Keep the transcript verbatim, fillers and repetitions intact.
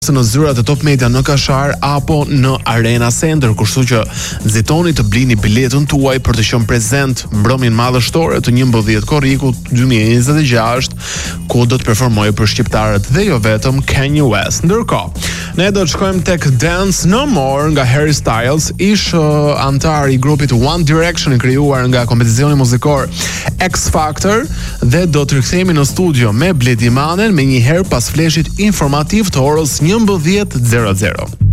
ose në zyrat e Top Media në Kashar apo në Arena Center, kështu që nxitoni të blini biletën tuaj për të qenë prezent mbrëmjen madhështore të njëmbëdhjetë korrikut dy mijë e njëzet e gjashtë, ku do të performojë për shqiptarët dhe jo vetëm Kanye West. Ndërkohë, ne do të shkojmë tek Dance No More nga Harry Styles, ish uh, antar i grupit One Direction i krijuar nga kompeticioni muzikor X Factor, dhe do të rikthehemi në studio me Bledi Manen me një herë pas fleshit informativ të orës njëmbëdhjetë e zero zero.